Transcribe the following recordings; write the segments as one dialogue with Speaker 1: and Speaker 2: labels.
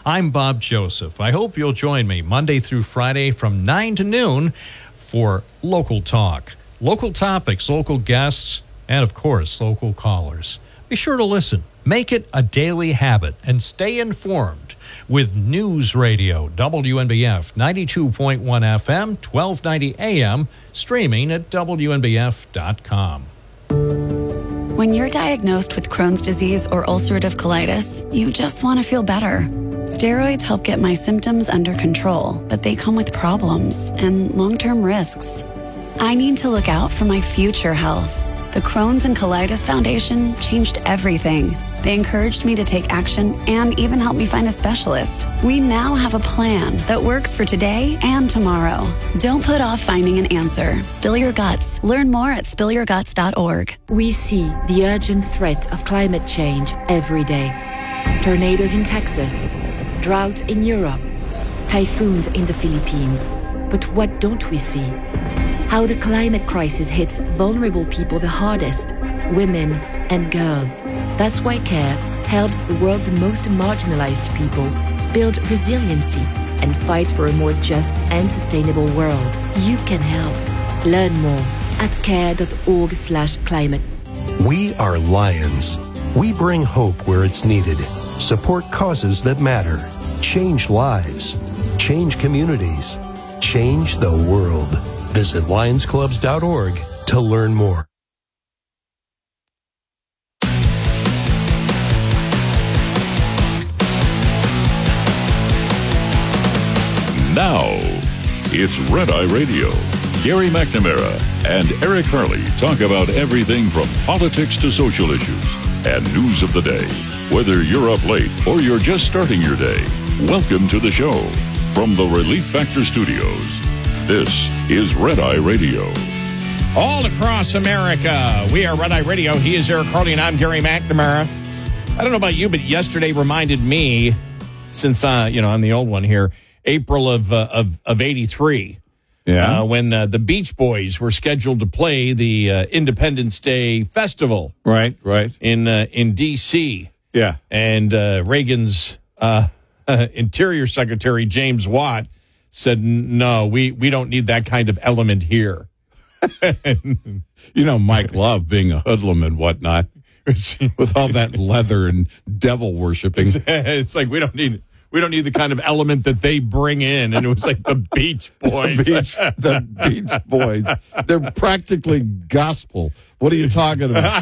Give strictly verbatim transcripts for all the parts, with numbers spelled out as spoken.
Speaker 1: I'm Bob Joseph. I hope you'll join me Monday through Friday from nine to noon for Local Talk. Local topics, local guests, and of course, local callers. Be sure to listen. Make it a daily habit and stay informed with News Radio, W N B F ninety-two point one F M, twelve ninety A M, streaming at W N B F dot com.
Speaker 2: When you're diagnosed with Crohn's disease or ulcerative colitis, you just want to feel better. Steroids help get my symptoms under control, but they come with problems and long-term risks. I need to look out for my future health. The Crohn's and Colitis Foundation changed everything. They encouraged me to take action and even helped me find a specialist. We now have a plan that works for today and tomorrow. Don't put off finding an answer. Spill your guts. Learn more at spill your guts dot org.
Speaker 3: We see the urgent threat of climate change every day. Tornadoes in Texas, droughts in Europe, typhoons in the Philippines. But what don't we see? How the climate crisis hits vulnerable people the hardest, women and girls. That's why CARE helps the world's most marginalized people build resiliency and fight for a more just and sustainable world. You can help. Learn more at care dot org slash climate.
Speaker 4: We are Lions. We bring hope where it's needed, support causes that matter, change lives, change communities, change the world. Visit lions clubs dot org to learn more.
Speaker 5: Now, it's Red Eye Radio. Gary McNamara and Eric Harley talk about everything from politics to social issues and news of the day. Whether you're up late or you're just starting your day, welcome to the show. From the Relief Factor Studios, this is Red Eye Radio.
Speaker 6: All across America, we are Red Eye Radio. He is Eric Harley, and I'm Gary McNamara. I don't know about you, but yesterday reminded me, since, uh, you know, I'm the old one here, April of uh, of, of eighty-three, yeah, uh, when uh, the Beach Boys were scheduled to play the uh, Independence Day Festival,
Speaker 7: right, right,
Speaker 6: in uh, in D C,
Speaker 7: yeah,
Speaker 6: and uh, Reagan's uh, Interior Secretary James Watt said, "No, we we don't need that kind of element here."
Speaker 7: You know, Mike Love being a hoodlum and whatnot, with all that leather and devil worshiping.
Speaker 6: It's like we don't need. We don't need the kind of element that they bring in. And it was like the Beach Boys.
Speaker 7: the, Beach, the Beach Boys. They're practically gospel. What are you talking about?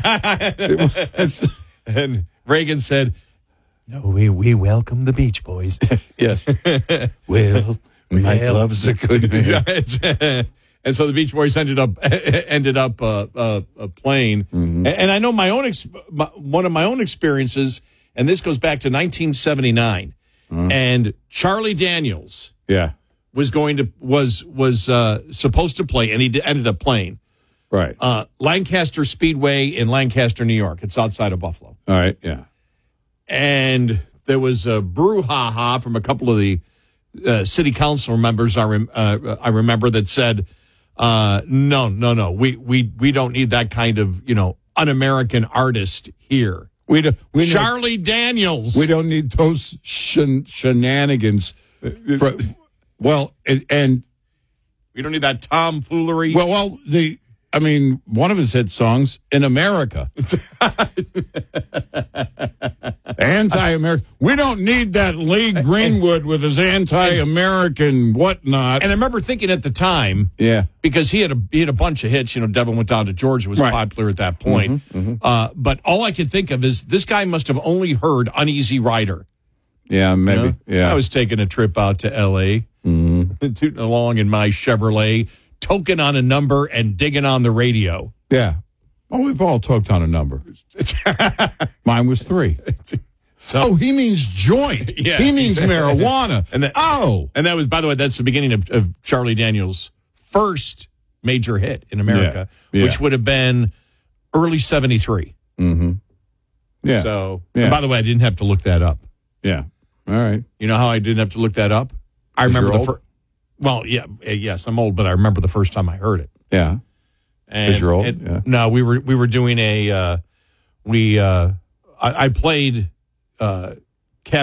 Speaker 7: It
Speaker 6: and Reagan said, no, we, we welcome the Beach Boys.
Speaker 7: Yes. Well, Mike
Speaker 6: well,
Speaker 7: Love's a good man.
Speaker 6: And so the Beach Boys ended up ended up uh, uh, uh, playing. Mm-hmm. And, and I know my own ex- my, one of my own experiences, and this goes back to nineteen seventy-nine. Mm. And Charlie Daniels,
Speaker 7: yeah,
Speaker 6: was going to was was uh, supposed to play, and he d- ended up playing,
Speaker 7: right?
Speaker 6: Uh, Lancaster Speedway in Lancaster, New York. It's outside of Buffalo.
Speaker 7: All right, yeah.
Speaker 6: And there was a brouhaha from a couple of the uh, city council members. I rem- uh, I remember that said, uh, "No, no, no, we we we don't need that kind of you know un-American artist here."
Speaker 7: We don't, we
Speaker 6: Charlie don't, Daniels.
Speaker 7: We don't need those shen, shenanigans. For, well, and, and
Speaker 6: we don't need that tomfoolery.
Speaker 7: Well, well, the I mean, one of his hit songs, "In America," anti-American. We don't need that Lee Greenwood with his anti-American whatnot.
Speaker 6: And I remember thinking at the time,
Speaker 7: yeah,
Speaker 6: because he had a he had a bunch of hits. You know, Devin Went Down to Georgia was right. popular at that point. Mm-hmm, mm-hmm. Uh, but all I could think of is this guy must have only heard "Uneasy Rider."
Speaker 7: Yeah, maybe. You know? Yeah,
Speaker 6: I was taking a trip out to L A,
Speaker 7: mm-hmm.
Speaker 6: tooting along in my Chevrolet, toking on a number and digging on the radio.
Speaker 7: Yeah. Oh, we've all toked on a number. Mine was three.
Speaker 6: So,
Speaker 7: oh, he means joint.
Speaker 6: Yeah.
Speaker 7: He means marijuana.
Speaker 6: And that,
Speaker 7: oh.
Speaker 6: And that was, by the way, that's the beginning of, of Charlie Daniels' first major hit in America, yeah. Yeah. which would have been early seventy-three.
Speaker 7: Mm-hmm. Yeah.
Speaker 6: So,
Speaker 7: yeah.
Speaker 6: And by the way, I didn't have to look that up.
Speaker 7: Yeah. All right.
Speaker 6: You know how I didn't have to look that up? I remember the first. Well, yeah, yes, I'm old, but I remember the first time I heard it.
Speaker 7: Yeah.
Speaker 6: And,
Speaker 7: you're old?
Speaker 6: and
Speaker 7: yeah.
Speaker 6: No, we were we were doing a uh, we uh, I, I played uh, Catholic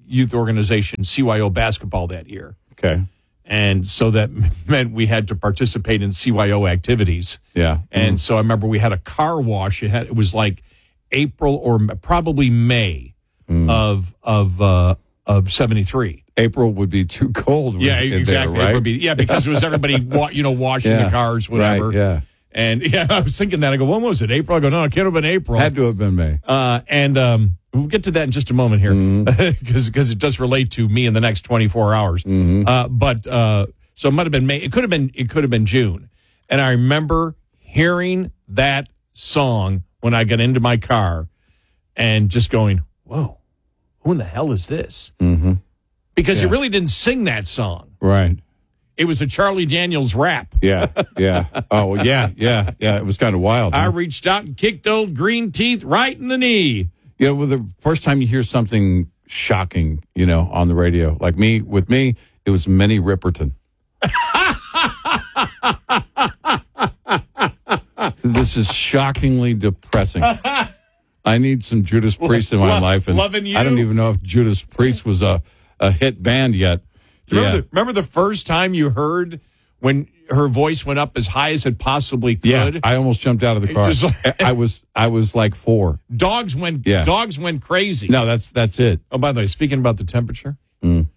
Speaker 6: youth organization C Y O basketball that year.
Speaker 7: Okay.
Speaker 6: And so that meant we had to participate in C Y O activities.
Speaker 7: Yeah.
Speaker 6: And mm. so I remember we had a car wash. It had it was like April or probably May mm. of of uh, of seventy-three.
Speaker 7: April would be too cold.
Speaker 6: Yeah, exactly.
Speaker 7: There, right?
Speaker 6: It would be, yeah, because it was everybody wa- you know washing
Speaker 7: yeah.
Speaker 6: the cars, whatever.
Speaker 7: Right, yeah.
Speaker 6: And yeah, I was thinking that. I go, when was it? April? I go, no, it can't have been April.
Speaker 7: Had to have been May.
Speaker 6: Uh, and um, we'll get to that in just a moment here because mm-hmm. it does relate to me in the next twenty-four hours.
Speaker 7: Mm-hmm.
Speaker 6: Uh, but uh, so it might have been May. It could have been. It could have been June. And I remember hearing that song when I got into my car and just going, "Whoa, who in the hell is this?"
Speaker 7: Mm-hmm.
Speaker 6: Because
Speaker 7: yeah.
Speaker 6: he really didn't sing that song.
Speaker 7: Right.
Speaker 6: It was a Charlie Daniels rap.
Speaker 7: Yeah, yeah. Oh, yeah, yeah, yeah. It was kind of wild.
Speaker 6: I
Speaker 7: huh?
Speaker 6: reached out and kicked old Green Teeth right in the knee.
Speaker 7: You know, with the first time you hear something shocking, you know, on the radio, like me, with me, it was Minnie Riperton. This is shockingly depressing. I need some Judas Priest in my
Speaker 6: Lo-
Speaker 7: life. And
Speaker 6: loving you.
Speaker 7: I don't even know if Judas Priest was a, a hit band yet.
Speaker 6: Remember,
Speaker 7: yeah.
Speaker 6: the, remember the first time you heard when her voice went up as high as it possibly could?
Speaker 7: Yeah, I almost jumped out of the car. Like, I was I was like four.
Speaker 6: Dogs went
Speaker 7: yeah.
Speaker 6: dogs went crazy.
Speaker 7: No, that's that's it.
Speaker 6: Oh, by the way, speaking about the temperature,
Speaker 7: mm.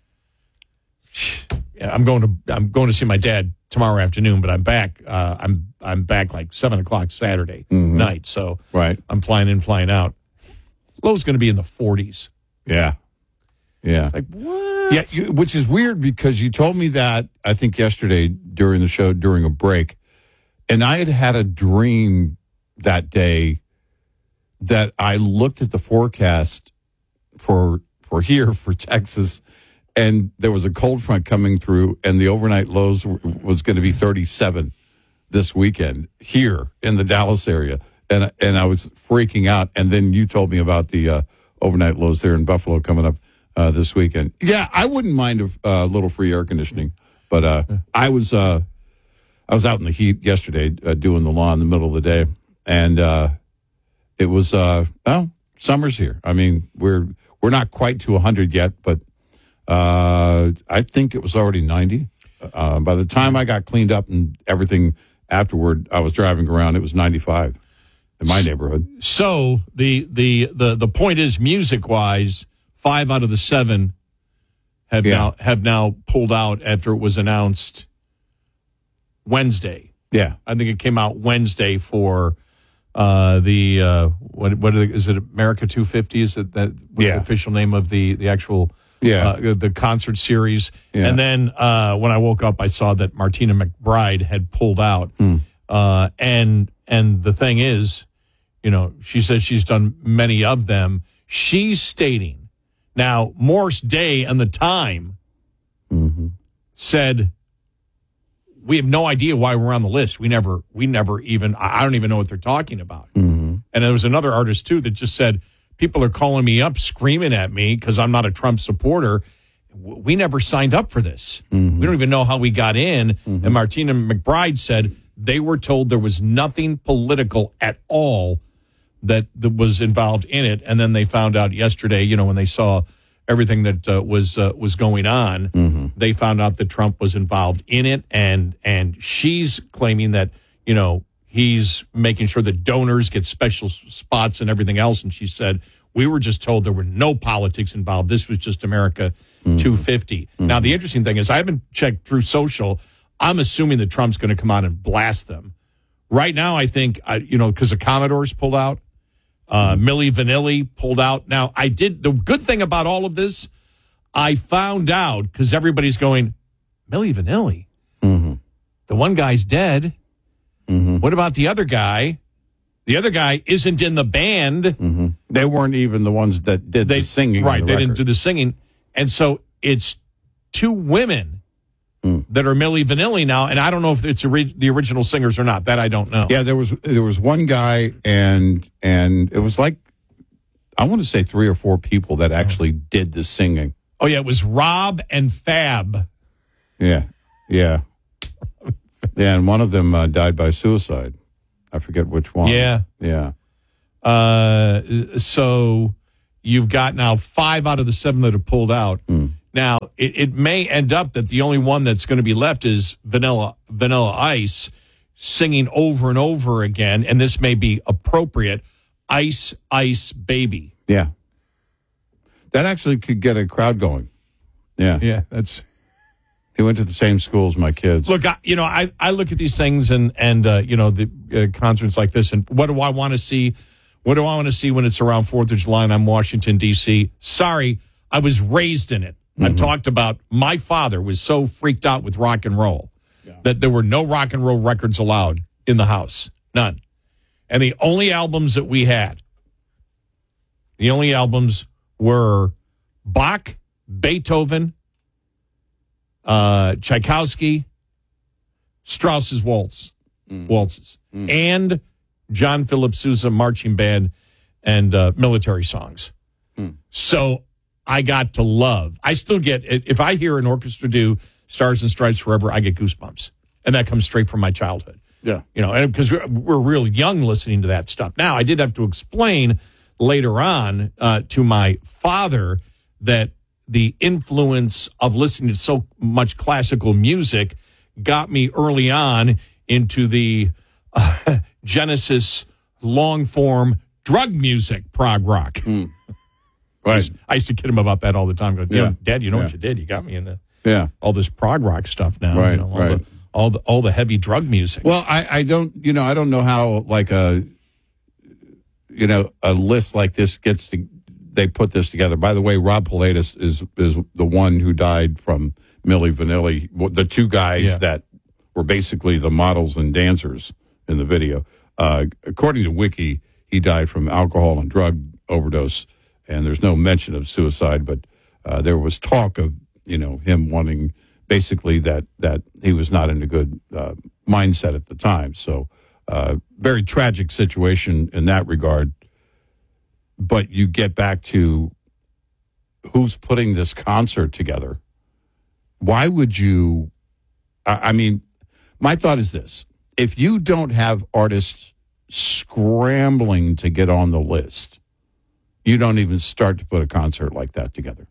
Speaker 6: yeah, I'm going to I'm going to see my dad tomorrow afternoon, but I'm back. Uh, I'm I'm back like seven o'clock Saturday
Speaker 7: mm-hmm.
Speaker 6: night. So
Speaker 7: right,
Speaker 6: I'm flying in, flying out. Low's going to be in the forties.
Speaker 7: Yeah, yeah.
Speaker 6: It's like what?
Speaker 7: Yeah, you, which is weird because you told me that, I think, yesterday during the show, during a break. And I had had a dream that day that I looked at the forecast for for here, for Texas, and there was a cold front coming through, and the overnight lows was going to be thirty-seven this weekend here in the Dallas area. And, and I was freaking out. And then you told me about the uh, overnight lows there in Buffalo coming up. Uh, this weekend. Yeah, I wouldn't mind a uh, little free air conditioning, but uh, I was uh, I was out in the heat yesterday uh, doing the lawn in the middle of the day, and uh, it was uh, well, summer's here. I mean, we're we're not quite to one hundred yet, but uh, I think it was already ninety. Uh, by the time I got cleaned up and everything afterward, I was driving around. It was ninety-five in my neighborhood.
Speaker 6: So the the the the point is, music wise. Five out of the seven have
Speaker 7: yeah.
Speaker 6: now have now pulled out after it was announced Wednesday.
Speaker 7: Yeah,
Speaker 6: I think it came out Wednesday for uh, the uh, what what are the, is it America two fifty? Is it that what's
Speaker 7: yeah.
Speaker 6: the official name of the the actual
Speaker 7: yeah
Speaker 6: uh, the concert series?
Speaker 7: Yeah.
Speaker 6: And then uh, when I woke up, I saw that Martina McBride had pulled out.
Speaker 7: Mm.
Speaker 6: Uh, and and the thing is, you know, she says she's done many of them. She's stating. Now, Morris Day and the Time
Speaker 7: mm-hmm.
Speaker 6: said, we have no idea why we're on the list. We never, we never even, I don't even know what they're talking about.
Speaker 7: Mm-hmm.
Speaker 6: And there was another artist, too, that just said, people are calling me up, screaming at me because I'm not a Trump supporter. We never signed up for this.
Speaker 7: Mm-hmm.
Speaker 6: We don't even know how we got in.
Speaker 7: Mm-hmm.
Speaker 6: And Martina McBride said they were told there was nothing political at all that, that was involved in it, and then they found out yesterday, you know, when they saw everything that uh, was uh, was going on,
Speaker 7: mm-hmm.
Speaker 6: they found out that Trump was involved in it, and and she's claiming that, you know, he's making sure that donors get special spots and everything else, and she said, we were just told there were no politics involved. This was just America mm-hmm. two fifty. Mm-hmm. Now, the interesting thing is I haven't checked through social. I'm assuming that Trump's going to come out and blast them. Right now, I think, uh, you know, because the Commodores pulled out, Uh, Milli Vanilli pulled out. Now, I did, the good thing about all of this, I found out, because everybody's going, Milli Vanilli?
Speaker 7: Mm-hmm.
Speaker 6: The one guy's dead.
Speaker 7: Mm-hmm.
Speaker 6: What about the other guy? The other guy isn't in the band.
Speaker 7: Mm-hmm. They weren't even the ones that did
Speaker 6: they,
Speaker 7: the singing.
Speaker 6: Right,
Speaker 7: the
Speaker 6: they
Speaker 7: record.
Speaker 6: didn't do the singing. And so it's two women
Speaker 7: mm.
Speaker 6: that are Milli Vanilli now, and I don't know if it's ori- the original singers or not. That I don't know.
Speaker 7: Yeah, there was there was one guy, and and it was like, I want to say three or four people that actually did the singing.
Speaker 6: Oh, yeah, it was Rob and Fab.
Speaker 7: Yeah, yeah. Yeah, and one of them uh, died by suicide. I forget which one.
Speaker 6: Yeah.
Speaker 7: Yeah.
Speaker 6: Uh, so you've got now five out of the seven that have pulled out.
Speaker 7: Mm.
Speaker 6: Now, it, it may end up that the only one that's going to be left is Vanilla Vanilla Ice singing over and over again, and this may be appropriate, Ice, Ice, Baby.
Speaker 7: Yeah. That actually could get a crowd going. Yeah.
Speaker 6: Yeah, that's...
Speaker 7: They went to the same school as my kids.
Speaker 6: Look, I, you know, I, I look at these things and, and uh, you know, the uh, concerts like this, and what do I want to see? What do I want to see when it's around fourth of July and I'm Washington, D C? Sorry, I was raised in it. Mm-hmm. I've talked about my father was so freaked out with rock and roll yeah. that there were no rock and roll records allowed in the house. None. And the only albums that we had, the only albums were Bach, Beethoven, uh, Tchaikovsky, Strauss's waltz, mm. waltzes, mm. and John Philip Sousa marching band and uh, military songs. Mm. So I got to love. I still get, if I hear an orchestra do Stars and Stripes Forever, I get goosebumps. And that comes straight from my childhood.
Speaker 7: Yeah.
Speaker 6: You know, and because we're, we're real young listening to that stuff. Now, I did have to explain later on uh, to my father that the influence of listening to so much classical music got me early on into the uh, Genesis long-form drug music, prog rock.
Speaker 7: Mm.
Speaker 6: Right. I used, I used to kid him about that all the time. Go, you
Speaker 7: yeah.
Speaker 6: know, Dad, you know
Speaker 7: yeah.
Speaker 6: what you did? You got me into
Speaker 7: yeah.
Speaker 6: all this prog rock stuff now.
Speaker 7: Right,
Speaker 6: you know, all
Speaker 7: right.
Speaker 6: The, all the all the heavy drug music.
Speaker 7: Well, I, I don't, you know, I don't know how like a, you know, a list like this gets to, they put this together. By the way, Rob Pilatus is is the one who died from Milli Vanilli, the two guys
Speaker 6: Yeah.
Speaker 7: that were basically the models and dancers in the video. Uh, according to Wiki, he died from alcohol and drug overdose, and there's no mention of suicide, but uh, there was talk of, you know, him wanting basically that, that he was not in a good uh, mindset at the time. So uh, very tragic situation in that regard. But you get back to who's putting this concert together. Why would you, I, I mean, my thought is this. If you don't have artists scrambling to get on the list, you don't even start to put a concert like that together.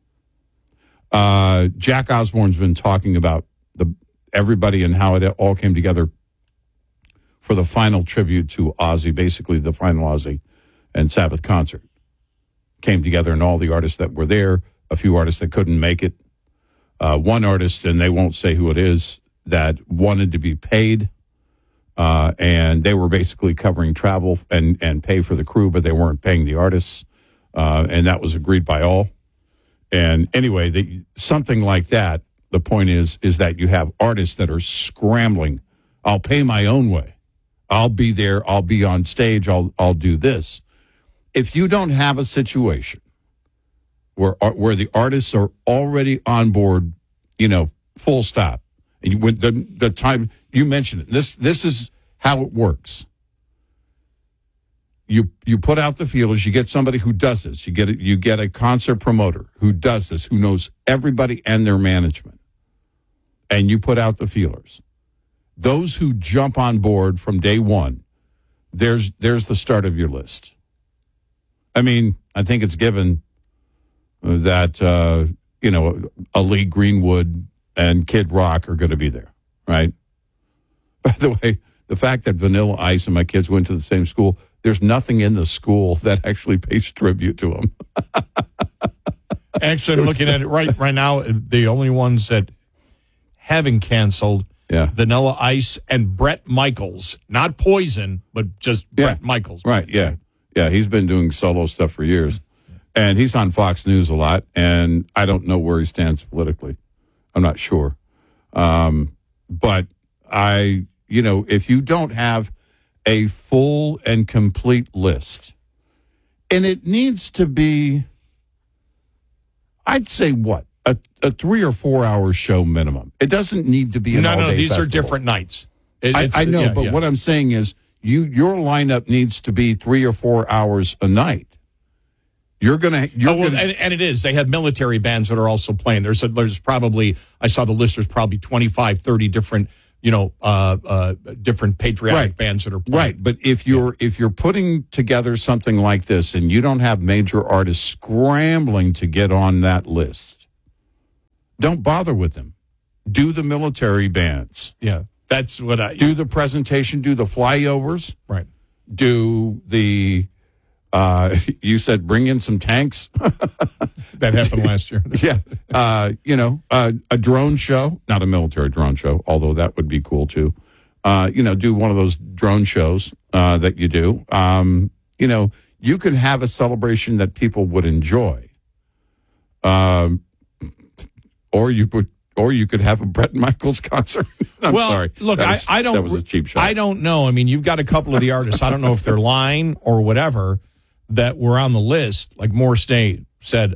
Speaker 7: Uh, Jack Osbourne's been talking about the everybody and how it all came together for the final tribute to Ozzy, basically the final Ozzy and Sabbath concert. Came together, and all the artists that were there, a few artists that couldn't make it, uh, one artist, and they won't say who it is, that wanted to be paid, uh, and they were basically covering travel and, and pay for the crew, but they weren't paying the artists, uh, and that was agreed by all. And anyway, the, something like that, the point is, is that you have artists that are scrambling. I'll pay my own way. I'll be there. I'll be on stage. I'll I'll do this. If you don't have a situation where where the artists are already on board, you know, full stop, and you, when the the time you mentioned it, this this is how it works. You you put out the feelers. You get somebody who does this. You get a, you get a concert promoter who does this, who knows everybody and their management, and you put out the feelers. Those who jump on board from day one, there's there's the start of your list. I mean, I think it's given that uh, you know Ali Greenwood and Kid Rock are going to be there, right? By the way, the fact that Vanilla Ice and my kids went to the same school. There's nothing in the school that actually pays tribute to them.
Speaker 6: Actually, I'm looking at it right right now. The only ones that haven't canceled,
Speaker 7: yeah.
Speaker 6: Vanilla Ice and Bret Michaels. Not Poison, but just
Speaker 7: yeah.
Speaker 6: Bret Michaels.
Speaker 7: Right, yeah. Yeah, he's been doing solo stuff for years. And he's on Fox News a lot, and I don't know where he stands politically. I'm not sure. Um, but I, you know, if you don't have a full and complete list. And it needs to be, I'd say what, a, a three or four hour show minimum. It doesn't need to be an
Speaker 6: no,
Speaker 7: all-day
Speaker 6: no, these
Speaker 7: festival.
Speaker 6: are different nights. It,
Speaker 7: I, I know,
Speaker 6: yeah,
Speaker 7: but
Speaker 6: yeah.
Speaker 7: what I'm saying is you your lineup needs to be three or four hours a night. You're gonna, you're
Speaker 6: oh, well,
Speaker 7: gonna,
Speaker 6: and, and it is. They have military bands that are also playing. There's a, there's probably, I saw the list. There's probably twenty-five, thirty different you know, uh, uh, different patriotic
Speaker 7: Right.
Speaker 6: bands that are playing.
Speaker 7: Right, but if you're if you're putting together something like this and you don't have major artists scrambling to get on that list, don't bother with them. Do the military bands.
Speaker 6: Yeah, that's what I
Speaker 7: Do the presentation, do the flyovers,
Speaker 6: right.
Speaker 7: do the uh you said bring in some tanks.
Speaker 6: That happened last year.
Speaker 7: Yeah. Uh, you know, uh, a drone show, not a military drone show, although that would be cool too. Uh, you know, do one of those drone shows uh, that you do. Um, you know, you could have a celebration that people would enjoy. Um, or you could, or you could have a Bret Michaels concert. I'm
Speaker 6: well,
Speaker 7: sorry.
Speaker 6: Look,
Speaker 7: That was-
Speaker 6: I, I don't.
Speaker 7: That was a cheap shot.
Speaker 6: I don't know. I mean, you've got a couple of the artists. I don't know if they're lying or whatever that were on the list. Like Morris Day said,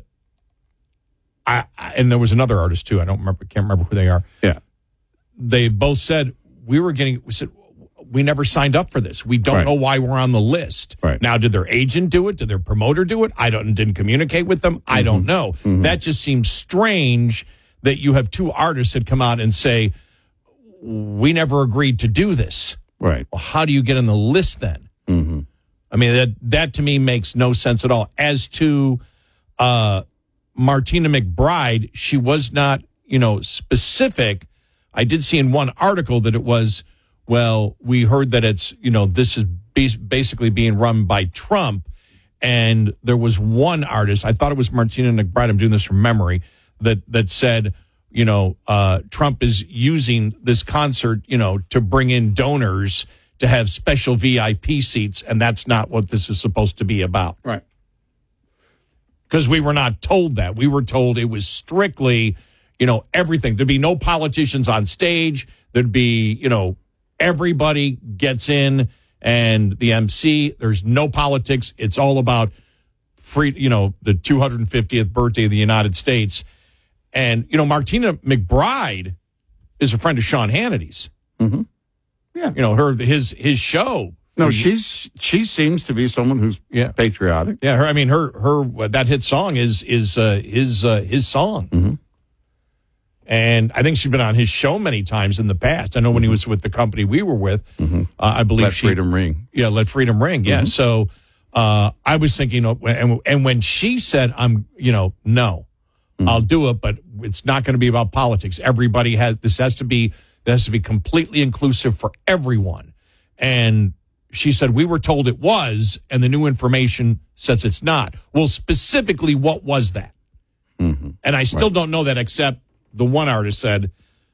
Speaker 6: I, I and there was another artist too. I don't remember. Can't remember who they are.
Speaker 7: Yeah.
Speaker 6: They both said we were getting. We said we never signed up for this. We don't
Speaker 7: Right.
Speaker 6: know why we're on the list.
Speaker 7: Right.
Speaker 6: Now, did their agent do it? Did their promoter do it? I don't. Didn't communicate with them. I don't know. That just seems strange that you have two artists that come out and say we never agreed to do this.
Speaker 7: Right.
Speaker 6: Well, how do you get on the list then? Mm-hmm. I mean, that that to me makes no sense at all. As to uh, Martina McBride, she was not, you know, specific. I did see in one article that it was, well, we heard that it's, you know, this is bas- basically being run by Trump. And there was one artist, I thought it was Martina McBride, I'm doing this from memory, that that said, you know, uh, Trump is using this concert, you know, to bring in donors to have special V I P seats, and that's not what this is supposed to be about.
Speaker 7: Right.
Speaker 6: Because we were not told that. We were told it was strictly, you know, everything. There'd be no politicians on stage. There'd be, you know, everybody gets in and the M C. There's no politics. It's all about free, you know, the two hundred fiftieth birthday of the United States. And, you know, Martina McBride is a friend of Sean Hannity's.
Speaker 7: Mm-hmm. Yeah.
Speaker 6: You know, her his his show.
Speaker 7: No, she's she seems to be someone who's
Speaker 6: Yeah.
Speaker 7: patriotic.
Speaker 6: Yeah, her. I mean, her her that hit song is is uh, his uh, his song,
Speaker 7: Mm-hmm.
Speaker 6: and I think she's been on his show many times in the past. I know when he was with the company we were with,
Speaker 7: Mm-hmm.
Speaker 6: uh, I believe
Speaker 7: Let
Speaker 6: she,
Speaker 7: freedom ring.
Speaker 6: yeah, Let Freedom Ring. Yeah,
Speaker 7: Mm-hmm.
Speaker 6: so uh, I was thinking, of, and and when she said, "I'm," you know, no,
Speaker 7: Mm-hmm.
Speaker 6: I'll do it, but it's not going to be about politics. Everybody has this has to be it has to be completely inclusive for everyone, and. She said, we were told it was, and the new information says it's not. Well, specifically, what was that?
Speaker 7: Mm-hmm.
Speaker 6: And I still
Speaker 7: Right.
Speaker 6: don't know that, except the one artist said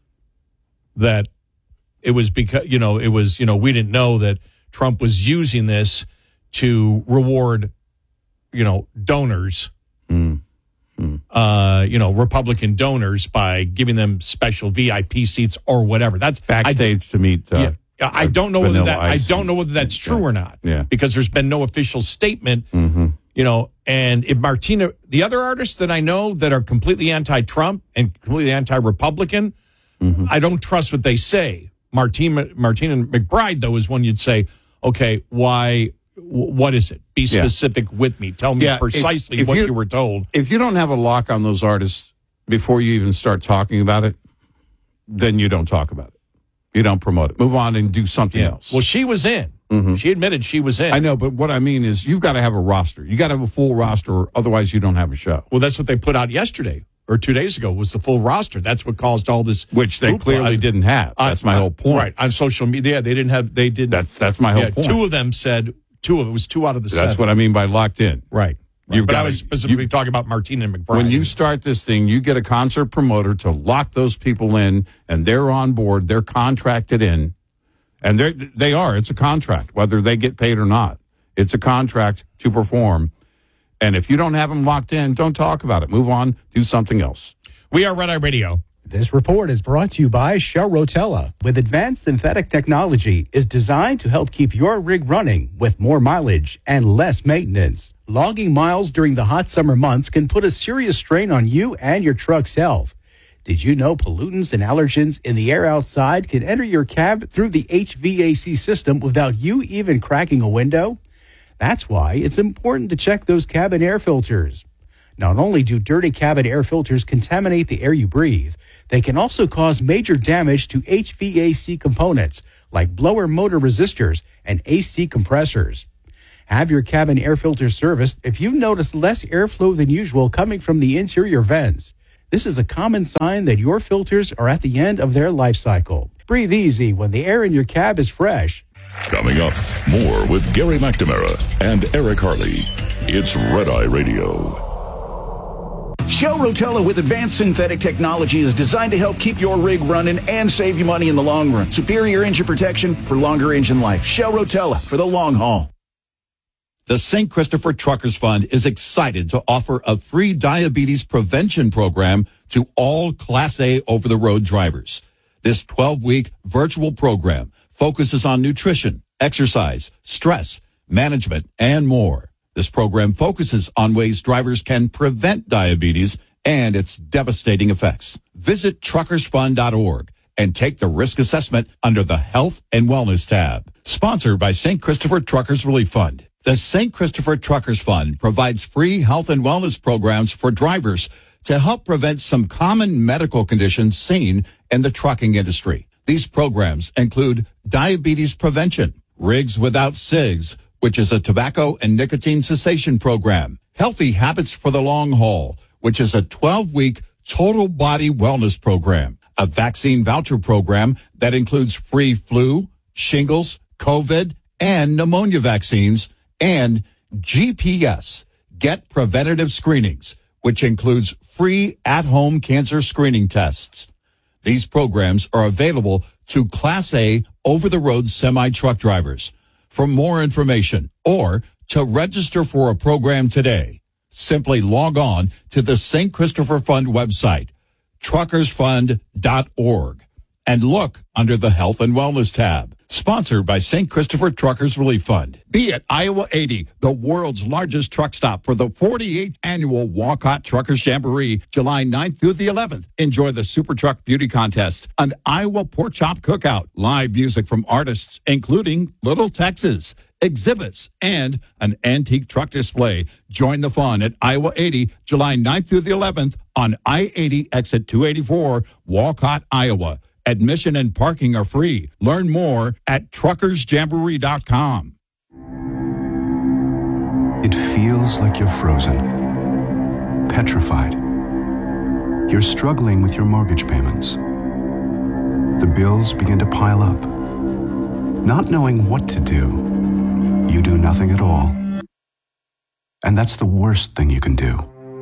Speaker 6: that it was because, you know, it was, you know, we didn't know that Trump was using this to reward, you know, donors,
Speaker 7: Mm-hmm.
Speaker 6: uh, you know, Republican donors by giving them special V I P seats or whatever. That's I-
Speaker 7: Backstage to meet. Uh,
Speaker 6: yeah. I don't know whether
Speaker 7: Vanilla
Speaker 6: that I
Speaker 7: Ice
Speaker 6: don't
Speaker 7: and-
Speaker 6: know whether that's true or not.
Speaker 7: Yeah.
Speaker 6: Because there's been no official statement.
Speaker 7: Mm-hmm.
Speaker 6: You know, and if Martina, the other artists that I know that are completely anti-Trump and completely anti-Republican,
Speaker 7: Mm-hmm.
Speaker 6: I don't trust what they say. Martina Martina McBride, though, is one you'd say, okay, why? w- What is it? Be
Speaker 7: Yeah.
Speaker 6: specific with me. Tell me
Speaker 7: Yeah, if-
Speaker 6: precisely
Speaker 7: if
Speaker 6: what
Speaker 7: you-
Speaker 6: you were told.
Speaker 7: If you don't have a lock on those artists before you even start talking about it, then you don't talk about it. You don't promote it. Move on and do something else.
Speaker 6: Well, she was in. She admitted she was in.
Speaker 7: I know, but what I mean is you've got to have a roster. You got to have a full roster, or otherwise you don't have a show.
Speaker 6: Well, that's what they put out yesterday or two days ago was the full roster. That's what caused all this,
Speaker 7: Which they
Speaker 6: hoopla.
Speaker 7: clearly didn't have.
Speaker 6: On-
Speaker 7: That's my
Speaker 6: on-
Speaker 7: whole point.
Speaker 6: Right on social media, they didn't have. They did.
Speaker 7: That's that's my whole
Speaker 6: yeah,
Speaker 7: point.
Speaker 6: two of them said two of it was two out of the
Speaker 7: That's
Speaker 6: seven.
Speaker 7: what I mean by locked in.
Speaker 6: Right. right.
Speaker 7: You've
Speaker 6: But I
Speaker 7: gotta-
Speaker 6: was specifically
Speaker 7: you-
Speaker 6: talking about Martina McBride.
Speaker 7: When you start this thing, you get a concert promoter to lock those people in, and they're on board. They're contracted in, and they they are. It's a contract, whether they get paid or not. It's a contract to perform. And if you don't have them locked in, don't talk about it. Move on. Do something else.
Speaker 6: we are Red Eye Radio.
Speaker 8: This report is brought to you by Shell Rotella. With advanced synthetic technology, is designed to help keep your rig running with more mileage and less maintenance. Logging miles during the hot summer months can put a serious strain on you and your truck's health. Did you know pollutants and allergens in the air outside can enter your cab through the H V A C system without you even cracking a window? That's why it's important to check those cabin air filters. Not only do dirty cabin air filters contaminate the air you breathe, they can also cause major damage to H V A C components like blower motor resistors and A C compressors. Have your cabin air filter serviced if you notice less airflow than usual coming from the interior vents. This is a common sign that your filters are at the end of their life cycle. Breathe easy when the air in your cab is fresh.
Speaker 5: Coming up, more with Gary McNamara and Eric Harley. It's Red Eye Radio.
Speaker 9: Shell Rotella with advanced synthetic technology is designed to help keep your rig running and save you money in the long run. Superior engine protection for longer engine life. Shell Rotella for the long haul.
Speaker 7: The Saint Christopher Truckers Fund is excited to offer a free diabetes prevention program to all Class A over-the-road drivers. This twelve-week virtual program focuses on nutrition, exercise, stress, management, and more. This program focuses on ways drivers can prevent diabetes and its devastating effects. Visit truckers fund dot org and take the risk assessment under the Health and Wellness tab. Sponsored by Saint Christopher Truckers Relief Fund. The Saint Christopher Truckers Fund provides free health and wellness programs for drivers to help prevent some common medical conditions seen in the trucking industry. These programs include diabetes prevention, Rigs Without Cigs, which is a tobacco and nicotine cessation program, Healthy Habits for the Long Haul, which is a twelve-week total body wellness program, a vaccine voucher program that includes free flu, shingles, COVID, and pneumonia vaccines, and G P S, Get Preventative Screenings, which includes free at-home cancer screening tests. These programs are available to Class A over-the-road semi-truck drivers. For more information or to register for a program today, simply log on to the Saint Christopher Fund website, truckers fund dot org, and look under the Health and Wellness tab. Sponsored by Saint Christopher Truckers Relief Fund. Be at Iowa eighty, the world's largest truck stop for the forty-eighth Annual Walcott Truckers Jamboree, July ninth through the eleventh. Enjoy the Super Truck Beauty Contest, an Iowa Pork Chop Cookout, live music from artists including Little Texas, exhibits, and an antique truck display. Join the fun at Iowa eighty, July ninth through the eleventh on I eighty exit two eighty-four, Walcott, Iowa. Admission and parking are free. Learn more at truckers jamboree dot com.
Speaker 10: It feels like you're frozen, petrified. You're struggling with your mortgage payments. The bills begin to pile up. Not knowing what to do, you do nothing at all. And that's the worst thing you can do.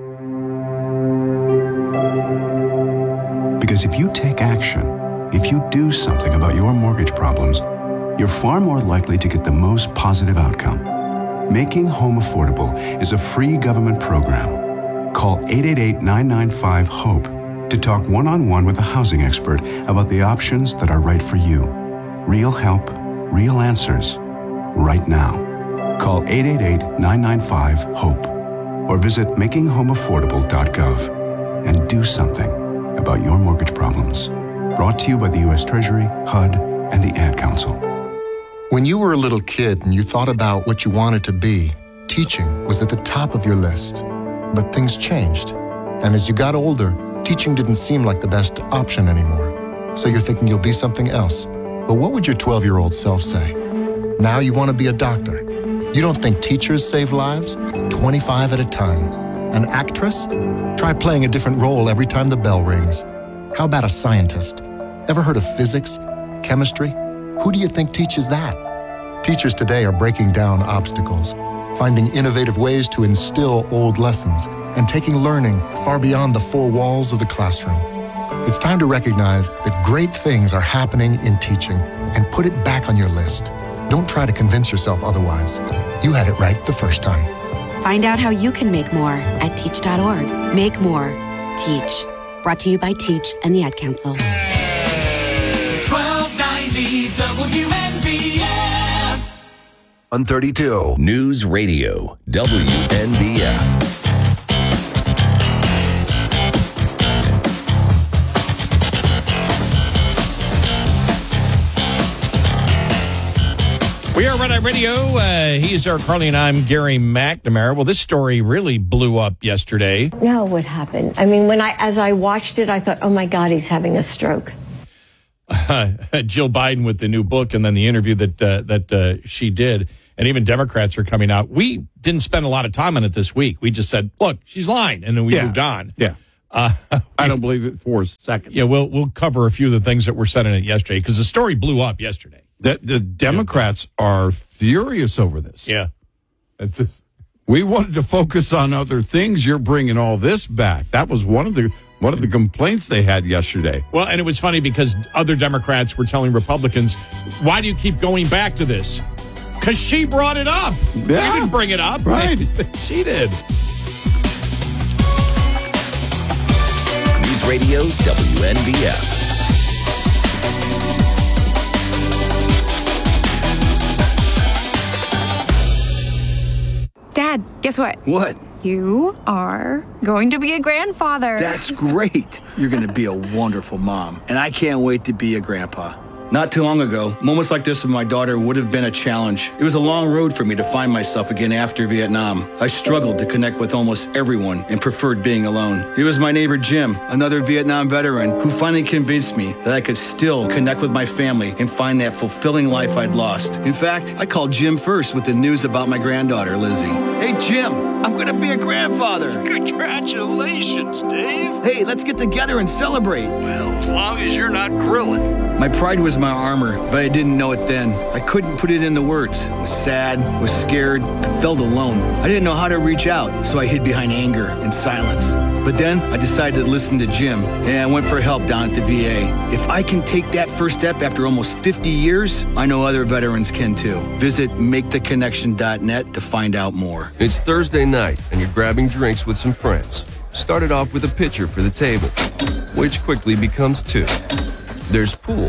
Speaker 10: Because if you take action, if you do something about your mortgage problems, you're far more likely to get the most positive outcome. Making Home Affordable is a free government program. Call eight eight eight, nine nine five, HOPE to talk one-on-one with a housing expert about the options that are right for you. Real help, real answers, right now. Call eight eight eight, nine nine five, HOPE or visit making home affordable dot gov and do something about your mortgage problems. Brought to you by the U S Treasury, H U D, and the Ad Council.
Speaker 11: When you were a little kid and you thought about what you wanted to be, teaching was at the top of your list. But things changed. And as you got older, teaching didn't seem like the best option anymore. So you're thinking you'll be something else. But what would your twelve-year-old self say? Now you want to be a doctor. You don't think teachers save lives? twenty-five at a time. An actress? Try playing a different role every time the bell rings. How about a scientist? Ever heard of physics, chemistry? Who do you think teaches that? Teachers today are breaking down obstacles, finding innovative ways to instill old lessons, and taking learning far beyond the four walls of the classroom. It's time to recognize that great things are happening in teaching and put it back on your list. Don't try to convince yourself otherwise. You had it right the first time.
Speaker 12: Find out how you can make more at teach dot org. Make more. Teach. Brought to you by Teach and the Ad Council.
Speaker 13: twelve ninety W N B F.
Speaker 4: one thirty-two
Speaker 14: News Radio, W N B F.
Speaker 6: We are Red Eye Radio. Uh, he's Eric Carly, and I'm Gary McNamara. Well, this story really blew up yesterday.
Speaker 15: No, what happened? I mean, when I as I watched it, I thought, oh my God, he's having a stroke.
Speaker 6: Uh, Jill Biden with the new book, and then the interview that uh, that uh, she did, and even Democrats are coming out. We didn't spend a lot of time on it this week. We just said, look, she's lying, and then we
Speaker 7: Yeah.
Speaker 6: moved on.
Speaker 7: Yeah.
Speaker 6: Uh,
Speaker 7: I don't believe it for a second.
Speaker 6: Yeah, we'll we'll cover a few of the things that were said in it yesterday because the story blew up yesterday.
Speaker 7: The, the Democrats are furious over this.
Speaker 6: Yeah.
Speaker 7: It's just, we wanted to focus on other things. You're bringing all this back. That was one of the one of the complaints they had yesterday.
Speaker 6: Well, and it was funny because other Democrats were telling Republicans, why do you keep going back to this? Because she brought it up.
Speaker 7: Yeah.
Speaker 6: You didn't bring it up.
Speaker 7: Right.
Speaker 6: She did.
Speaker 14: News Radio W N B F.
Speaker 16: Dad, guess what?
Speaker 17: What?
Speaker 16: You are going to be a grandfather.
Speaker 17: That's great. You're going to be a wonderful mom. And I can't wait to be a grandpa. Not too long ago, moments like this with my daughter would have been a challenge. It was a long road for me to find myself again after Vietnam. I struggled to connect with almost everyone and preferred being alone. It was my neighbor Jim, another Vietnam veteran, who finally convinced me that I could still connect with my family and find that fulfilling life I'd lost. In fact, I called Jim first with the news about my granddaughter, Lizzie. Hey, Jim, I'm going to be a grandfather.
Speaker 18: Congratulations, Dave.
Speaker 17: Hey, let's get together and celebrate.
Speaker 18: Well, as long as you're not grilling.
Speaker 17: My pride was my armor, but I didn't know it then. I couldn't put it into words. I was sad, was scared, I felt alone. I didn't know how to reach out, so I hid behind anger and silence. But then I decided to listen to Jim, and I went for help down at the V A. If I can take that first step after almost fifty years, I know other veterans can too. Visit make the connection dot net to find out more.
Speaker 19: It's Thursday night, and you're grabbing drinks with some friends. Started off with a pitcher for the table, which quickly becomes two. There's pool.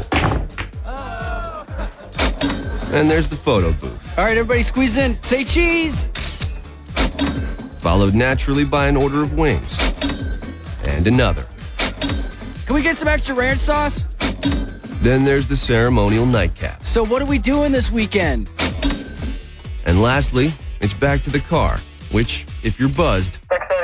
Speaker 19: And there's the photo booth.
Speaker 20: All right, everybody squeeze in. Say cheese.
Speaker 19: Followed naturally by an order of wings. And another.
Speaker 20: Can we get some extra ranch sauce?
Speaker 19: Then there's the ceremonial nightcap.
Speaker 20: So what are we doing this weekend?
Speaker 19: And lastly, it's back to the car, which, if you're buzzed,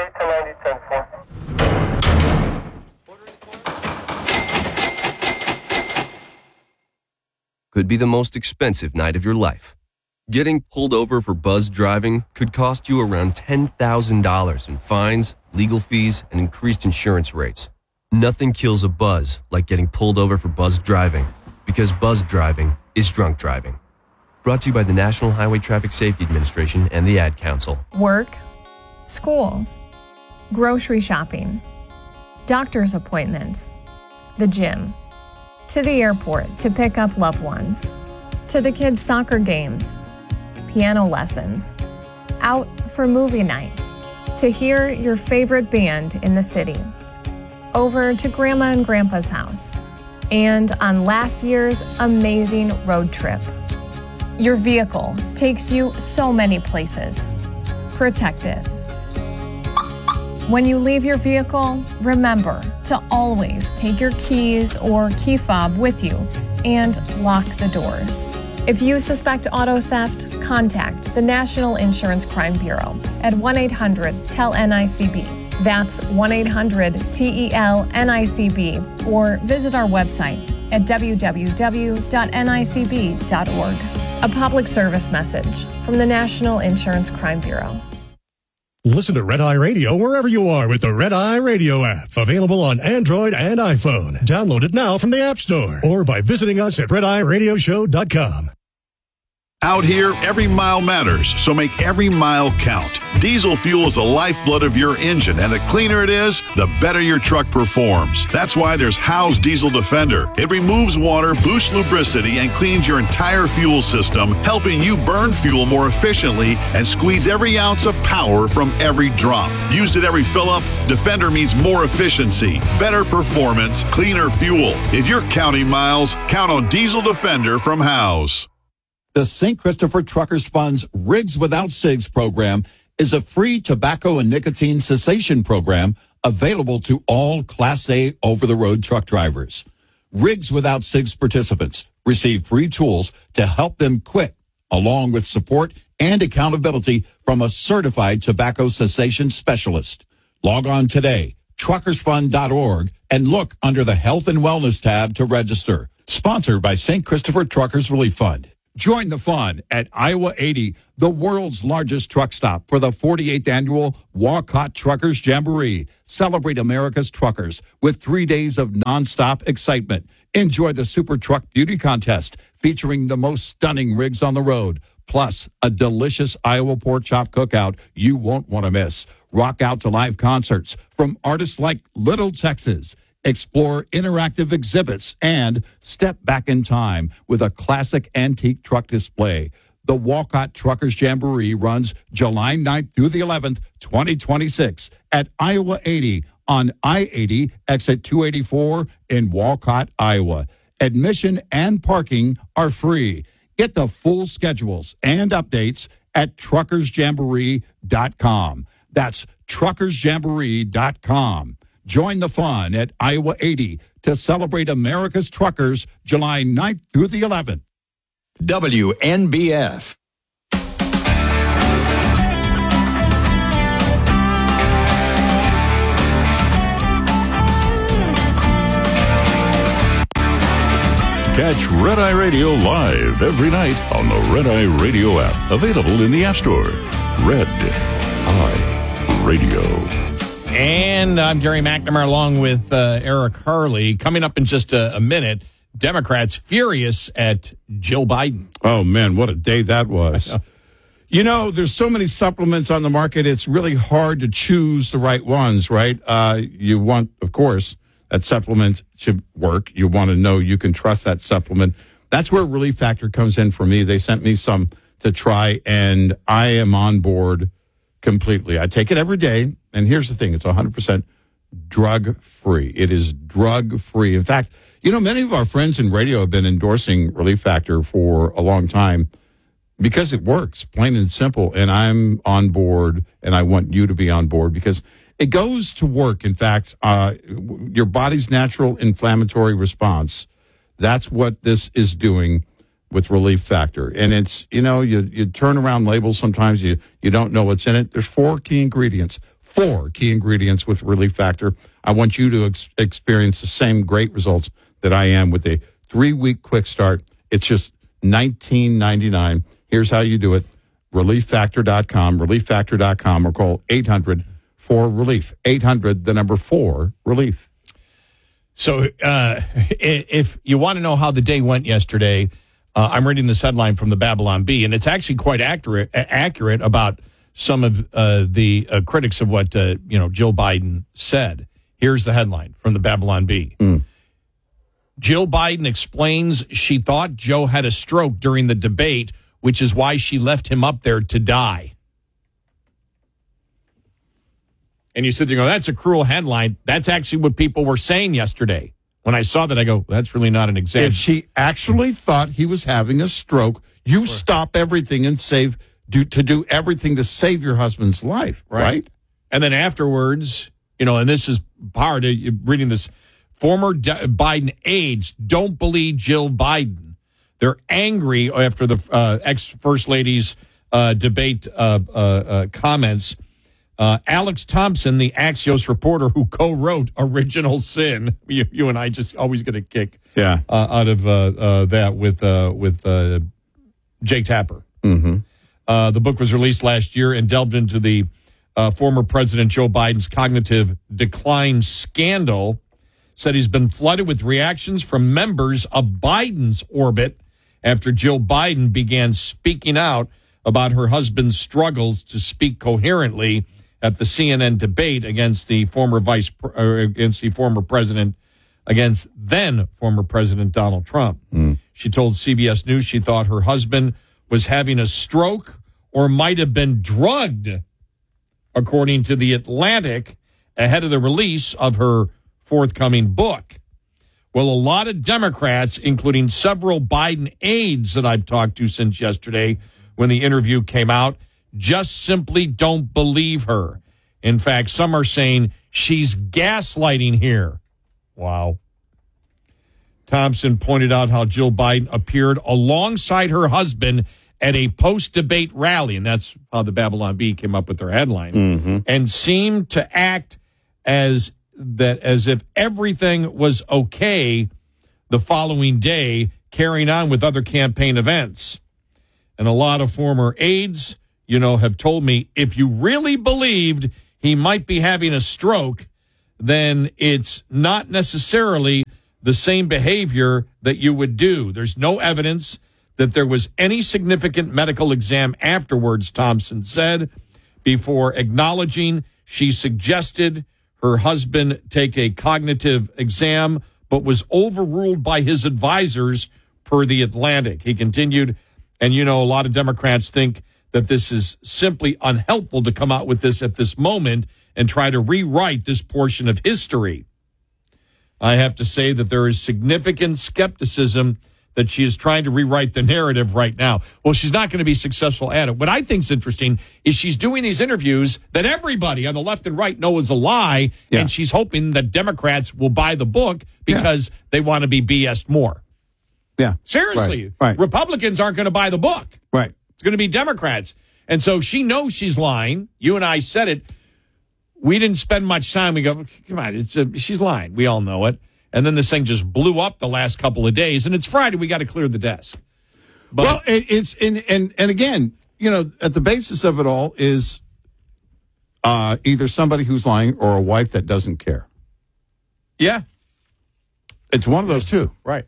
Speaker 19: could be the most expensive night of your life. Getting pulled over for buzzed driving could cost you around ten thousand dollars in fines, legal fees, and increased insurance rates. Nothing kills a buzz like getting pulled over for buzzed driving, because buzzed driving is drunk driving. Brought to you by the National Highway Traffic Safety Administration and the Ad Council.
Speaker 21: Work, school, grocery shopping, doctor's appointments, the gym, to the airport to pick up loved ones, to the kids' soccer games, piano lessons, out for movie night, to hear your favorite band in the city, over to Grandma and Grandpa's house, and on last year's amazing road trip. Your vehicle takes you so many places. Protect it. When you leave your vehicle, remember to always take your keys or key fob with you and lock the doors. If you suspect auto theft, contact the National Insurance Crime Bureau at one eight hundred T E L N I C B. That's one eight hundred T E L N I C B, or visit our website at w w w dot n i c b dot org. A public service message from the National Insurance Crime Bureau.
Speaker 22: Listen to Red Eye Radio wherever you are with the Red Eye Radio app. Available on Android and iPhone. Download it now from the App Store or by visiting us at red eye radio show dot com.
Speaker 23: Out here, every mile matters, so make every mile count. Diesel fuel is the lifeblood of your engine, and the cleaner it is, the better your truck performs. That's why there's Howe's Diesel Defender. It removes water, boosts lubricity, and cleans your entire fuel system, helping you burn fuel more efficiently and squeeze every ounce of power from every drop. Used at every fill-up, Defender means more efficiency, better performance, cleaner fuel. If you're counting miles, count on Diesel Defender from Howe's.
Speaker 7: The Saint Christopher Truckers Fund's Rigs Without Cigs program is a free tobacco and nicotine cessation program available to all Class A over-the-road truck drivers. Rigs Without Cigs participants receive free tools to help them quit along with support and accountability from a certified tobacco cessation specialist. Log on today, truckers fund dot org, and look under the Health and Wellness tab to register. Sponsored by Saint Christopher Truckers Relief Fund. Join the fun at Iowa eighty, the world's largest truck stop, for the forty-eighth annual Walcott Truckers Jamboree. Celebrate America's truckers with three days of nonstop excitement. Enjoy the Super Truck Beauty Contest featuring the most stunning rigs on the road, plus a delicious Iowa pork chop cookout you won't want to miss. Rock out to live concerts from artists like Little Texas. Explore interactive exhibits and step back in time with a classic antique truck display. The Walcott Truckers Jamboree runs July ninth through the eleventh, twenty twenty-six at Iowa eighty on I eighty, exit two eighty-four in Walcott, Iowa. Admission and parking are free. Get the full schedules and updates at truckers jamboree dot com. That's truckers jamboree dot com. Join the fun at Iowa eighty to celebrate America's truckers July ninth through the eleventh.
Speaker 14: W N B F.
Speaker 5: Catch Red Eye Radio live every night on the Red Eye Radio app. Available in the App Store. Red Eye Radio.
Speaker 6: And I'm Gary McNamara along with uh, Eric Harley. Coming up in just a, a minute, Democrats furious at Joe Biden.
Speaker 7: Oh, man, what a day that was. You know, there's so many supplements on the market, it's really hard to choose the right ones, right? Uh, you want, of course, that supplement should work. You want to know you can trust that supplement. That's where Relief Factor comes in for me. They sent me some to try, and I am on board completely. I take it every day, and here's the thing. It's one hundred percent drug-free. It is drug-free. In fact, you know, many of our friends in radio have been endorsing Relief Factor for a long time because it works, plain and simple, and I'm on board, and I want you to be on board because it goes to work. In fact, uh, your body's natural inflammatory response, that's what this is doing with Relief Factor. And it's, you know, you, you turn around labels sometimes, you, you don't know what's in it. There's four key ingredients, four key ingredients with Relief Factor. I want you to ex- experience the same great results that I am with a three-week quick start. It's just nineteen ninety-nine. Here's how you do it. relief factor dot com, relief factor dot com, or call eight hundred four relief. eight hundred, the number four, relief.
Speaker 6: So uh, if you want to know how the day went yesterday, uh, I'm reading this headline from the Babylon Bee, and it's actually quite accurate accurate about some of uh, the uh, critics of what uh, you know Joe Biden said. Here's the headline from the Babylon Bee.
Speaker 7: Mm.
Speaker 6: Jill Biden explains she thought Joe had a stroke during the debate, which is why she left him up there to die. And you sit there and go, that's a cruel headline. That's actually what people were saying yesterday. When I saw that, I go, that's really not an example.
Speaker 7: If she actually thought he was having a stroke, you sure. stop everything and save do to do everything to save your husband's life, right? right?
Speaker 6: And then afterwards, you know, and this is part of reading this, former De- Biden aides don't believe Jill Biden. They're angry after the uh, ex-First Lady's uh, debate uh, uh, uh, comments. Uh, Alex Thompson, the Axios reporter who co-wrote Original Sin, you, you and I just always get a kick
Speaker 7: yeah.
Speaker 6: uh, out of uh, uh, that with uh, with uh, Jake Tapper.
Speaker 7: Mm-hmm.
Speaker 6: Uh, the book was released last year and delved into the uh, former President Joe Biden's cognitive decline scandal. Said he's been flooded with reactions from members of Biden's orbit after Jill Biden began speaking out about her husband's struggles to speak coherently at the C N N debate against the former vice, or against the former president, against then former President Donald Trump.
Speaker 7: Mm.
Speaker 6: She told C B S News she thought her husband was having a stroke or might have been drugged, according to The Atlantic, ahead of the release of her forthcoming book. Well, a lot of Democrats, including several Biden aides that I've talked to since yesterday when the interview came out, just simply don't believe her. In fact, some are saying she's gaslighting here. Wow. Thompson pointed out how Jill Biden appeared alongside her husband at a post-debate rally, and that's how the Babylon Bee came up with their headline,
Speaker 7: Mm-hmm.
Speaker 6: and seemed to act as that as if everything was okay the following day, carrying on with other campaign events. And a lot of former aides, you know, have told me if you really believed he might be having a stroke, then it's not necessarily the same behavior that you would do. There's no evidence that there was any significant medical exam afterwards, Thompson said, before acknowledging she suggested her husband take a cognitive exam, but was overruled by his advisors, per The Atlantic. He continued, and you know, a lot of Democrats think that this is simply unhelpful to come out with this at this moment and try to rewrite this portion of history. I have to say that there is significant skepticism that she is trying to rewrite the narrative right now. Well, she's not going to be successful at it. What I think is interesting is she's doing these interviews that everybody on the left and right know is a lie,
Speaker 7: Yeah.
Speaker 6: and she's hoping that Democrats will buy the book because yeah. they want to be B S'd more.
Speaker 7: Yeah.
Speaker 6: Seriously.
Speaker 7: Right. right.
Speaker 6: Republicans aren't going to buy the book.
Speaker 7: Right.
Speaker 6: It's going to be Democrats. And so she knows she's lying. You and I said it. We didn't spend much time. We go, come on, it's a, she's lying. We all know it. And then this thing just blew up the last couple of days. And it's Friday. We got to clear the desk. But,
Speaker 7: well, it, it's and, and and again, you know, at the basis of it all is uh, either somebody who's lying or a wife that doesn't care.
Speaker 6: Yeah.
Speaker 7: It's one of those two.
Speaker 6: Right.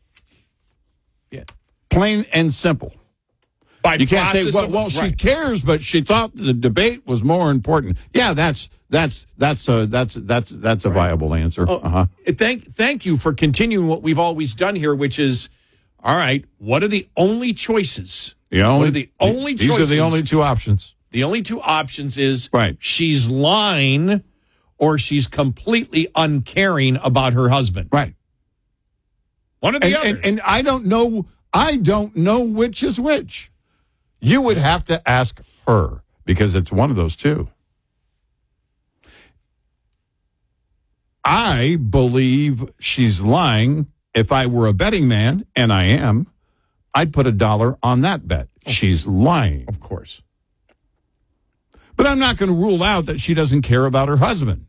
Speaker 6: Yeah.
Speaker 7: Plain and simple.
Speaker 6: By
Speaker 7: you can't say, well,
Speaker 6: of,
Speaker 7: well
Speaker 6: right.
Speaker 7: she cares, but she thought the debate was more important. Yeah, that's that's that's a that's that's that's a right. viable answer.
Speaker 6: Oh,
Speaker 7: uh-huh.
Speaker 6: Thank thank you for continuing what we've always done here, which is, all right, what are the only choices?
Speaker 7: The only,
Speaker 6: what are the only
Speaker 7: these
Speaker 6: choices?
Speaker 7: are the only two options.
Speaker 6: The only two options is
Speaker 7: right.
Speaker 6: she's lying or she's completely uncaring about her husband.
Speaker 7: Right.
Speaker 6: One or the
Speaker 7: and,
Speaker 6: other.
Speaker 7: And, and I don't know. I don't know which is which. You would have to ask her because it's one of those two. I believe she's lying. If I were a betting man, and I am, I'd put a dollar on that bet. She's lying.
Speaker 6: Of course.
Speaker 7: But I'm not going to rule out that she doesn't care about her husband.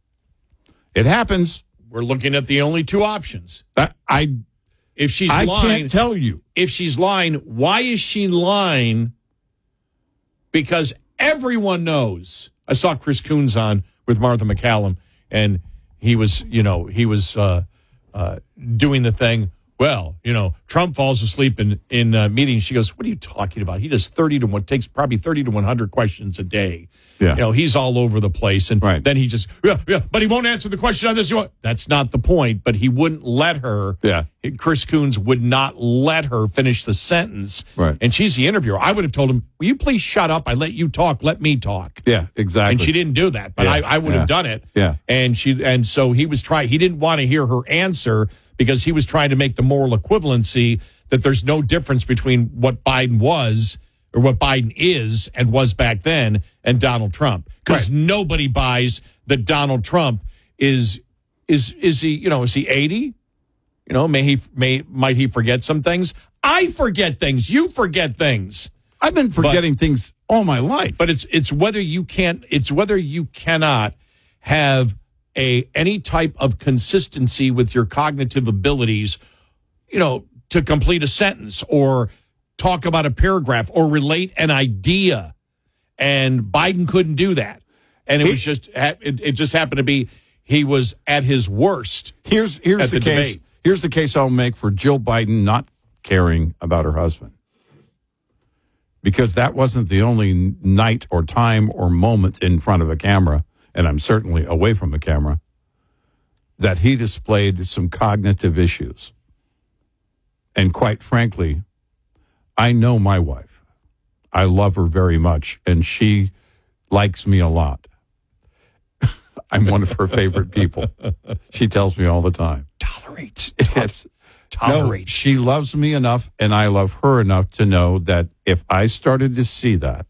Speaker 7: It happens.
Speaker 6: We're looking at the only two options.
Speaker 7: I, I
Speaker 6: if she's
Speaker 7: I
Speaker 6: lying,
Speaker 7: can't tell you.
Speaker 6: If she's lying, why is she lying? Because everyone knows. I saw Chris Coons on with Martha McCallum, and he was, you know, he was uh, uh, doing the thing. Well, you know, Trump falls asleep in in uh, meetings. She goes, "What are you talking about? He does thirty to one, takes probably thirty to one hundred questions a day.
Speaker 7: Yeah,
Speaker 6: you know, he's all over the place, and
Speaker 7: right.
Speaker 6: then he just, yeah, yeah, but he won't answer the question on this. That's not the point. But he wouldn't let her.
Speaker 7: Yeah,
Speaker 6: Chris Coons would not let her finish the sentence.
Speaker 7: Right,
Speaker 6: and she's the interviewer. I would have told him, "Will you please shut up? I let you talk. Let me talk."
Speaker 7: Yeah, exactly.
Speaker 6: And she didn't do that, but
Speaker 7: yeah.
Speaker 6: I, I would
Speaker 7: yeah.
Speaker 6: have done it.
Speaker 7: Yeah,
Speaker 6: and she, and so he was trying. He didn't want to hear her answer, because he was trying to make the moral equivalency that there's no difference between what Biden was or what Biden is and was back then and Donald Trump. Because right. nobody buys that Donald Trump is, is, is he, you know, is he eighty? You know, may he, may, might he forget some things? I forget things. You forget things.
Speaker 7: I've been forgetting
Speaker 6: but,
Speaker 7: things all my life.
Speaker 6: But it's, it's whether you can't, it's whether you cannot have a any type of consistency with your cognitive abilities, you know, to complete a sentence or talk about a paragraph or relate an idea. And Biden couldn't do that. And it he, was just, it, it just happened to be, he was at his worst.
Speaker 7: Here's, here's the, the case. Debate. Here's the case I'll make for Jill Biden not caring about her husband. Because that wasn't the only night or time or moment in front of a camera, and I'm certainly away from the camera, that he displayed some cognitive issues. And quite frankly, I know my wife. I love her very much, and she likes me a lot. I'm one of her favorite people. She tells me all the time.
Speaker 6: Tolerates.
Speaker 7: It's,
Speaker 6: Tolerates.
Speaker 7: No, she loves me enough, and I love her enough to know that if I started to see that,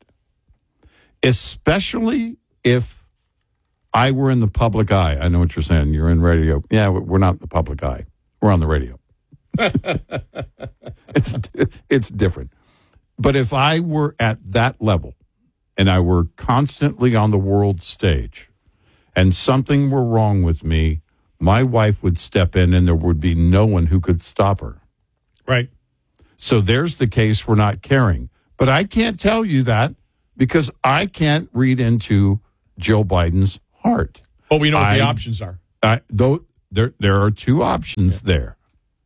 Speaker 7: especially if I were in the public eye. I know what you're saying. You're in radio. Yeah, we're not in the public eye. We're on the radio. it's it's different. But if I were at that level and I were constantly on the world stage and something were wrong with me, my wife would step in and there would be no one who could stop her.
Speaker 6: Right.
Speaker 7: So there's the case for not caring. But I can't tell you that because I can't read into Joe Biden's heart.
Speaker 6: But we know what
Speaker 7: I,
Speaker 6: the options are.
Speaker 7: I, though there, there are two options yeah. there.